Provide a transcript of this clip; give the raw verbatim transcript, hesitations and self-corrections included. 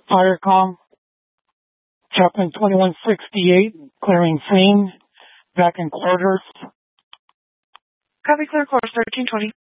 Firecom, Chaplain twenty-one sixty-eight, clearing scene, back in quarters. Copy, clear course thirteen twenty.